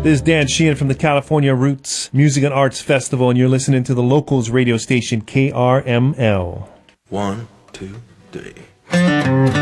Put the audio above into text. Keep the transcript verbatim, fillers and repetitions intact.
This is Dan Sheehan from the California Roots Music and Arts Festival, and you're listening to the Locals radio station K R M L. One, two, three.